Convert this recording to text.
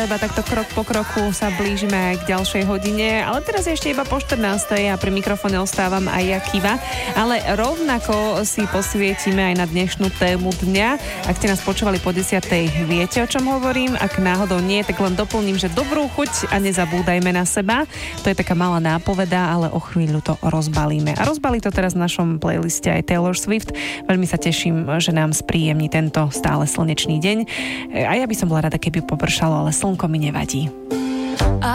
Iba takto krok po kroku sa blížime aj k ďalšej hodine, ale teraz je ešte iba po 14. a pri mikrofóne ostávam aj ja, Kiva. Ale rovnako si posvietime aj na dnešnú tému dňa. Ak ste nás počúvali po 10. viete, o čom hovorím. Ak náhodou nie, tak len doplním, že dobrú chuť a nezabúdajme na seba. To je taká malá nápoveda, ale o chvíľu to rozbalíme. A rozbalí to teraz v našom playliste aj Taylor Swift. Veľmi sa teším, že nám spríjemní tento stále slnečný deň. A ja by som bola rada, keby popršalo, ale slnko mi nevadí.